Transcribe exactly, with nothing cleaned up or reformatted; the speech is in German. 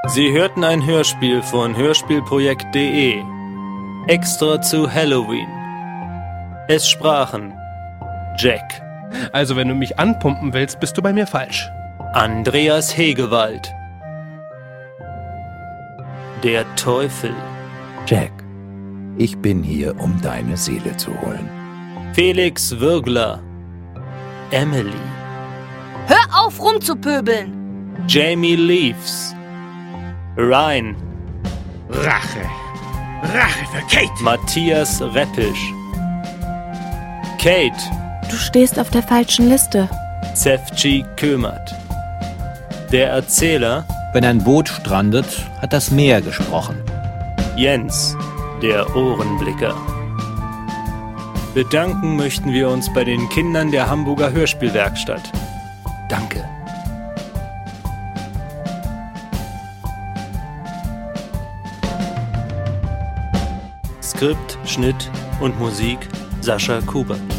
Sie hörten ein Hörspiel von hörspielprojekt punkt de. Extra zu Halloween. Es sprachen Jack. Also wenn du mich anpumpen willst, bist du bei mir falsch. Andreas Hegewald. Der Teufel. Jack, ich bin hier, um deine Seele zu holen. Felix Würgler. Emily. Hör auf rumzupöbeln! Jamie Leaves. Ryan. Rache. Rache für Kate. Matthias Reppisch. Kate. Du stehst auf der falschen Liste. Sefci Kömert. Der Erzähler. Wenn ein Boot strandet, hat das Meer gesprochen. Jens, der Ohrenblicker. Bedanken möchten wir uns bei den Kindern der Hamburger Hörspielwerkstatt. Danke. Skript, Schnitt und Musik Sascha Kubert.